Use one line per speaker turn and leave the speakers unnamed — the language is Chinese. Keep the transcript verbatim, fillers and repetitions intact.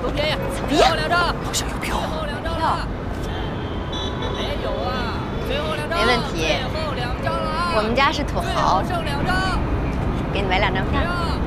不便宜，
怎么样？
两张，
好像有票啊！
票？
没有啊，最后两张，
没问题。
最后两张了啊！
我们家是土豪，
剩两张，
给你买两张票。